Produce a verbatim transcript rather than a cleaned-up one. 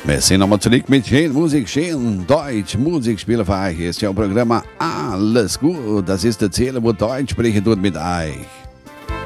Wir sind nochmal zurück mit schön Musik, schön Deutsch, Musik spielen für euch. Hier ist ja ein Programm Alles gut. Das ist der Zähler, wo Deutsch sprechen tut mit euch.